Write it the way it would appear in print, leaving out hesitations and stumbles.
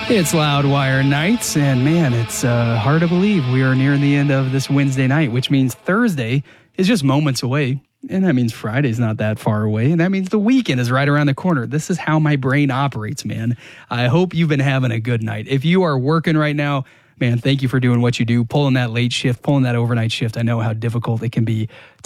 It's Loudwire Nights, and man, it's hard to believe we are nearing the end of this Wednesday night, which means Thursday is just moments away, and that means Friday's not that far away, and that means the weekend is right around the corner. This is how my brain operates, man. I hope you've been having a good night. If you are working right now, man, thank you for doing what you do, pulling that late shift, pulling that overnight shift. I know how difficult it can be